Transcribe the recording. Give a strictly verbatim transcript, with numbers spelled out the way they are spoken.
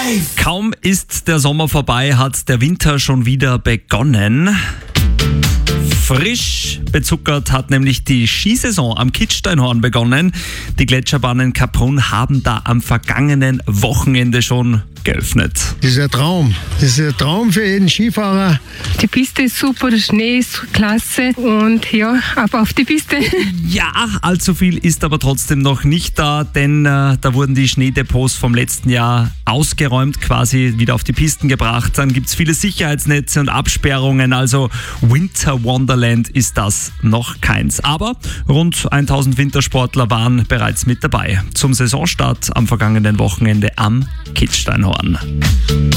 Kaum ist der Sommer vorbei, hat der Winter schon wieder begonnen. Frisch bezuckert hat nämlich die Skisaison am Kitzsteinhorn begonnen. Die Gletscherbahnen Kaprun haben da am vergangenen Wochenende schon geöffnet. Das ist ein Traum. Das ist ein Traum für jeden Skifahrer. Die Piste ist super, der Schnee ist klasse und ja, ab auf die Piste. Ja, allzu viel ist aber trotzdem noch nicht da, denn äh, da wurden die Schneedepots vom letzten Jahr ausgeräumt, quasi wieder auf die Pisten gebracht. Dann gibt es viele Sicherheitsnetze und Absperrungen, also Winter Wonderland ist das noch keins. Aber rund tausend Wintersportler waren bereits mit dabei zum Saisonstart am vergangenen Wochenende am Kitzsteinhorn.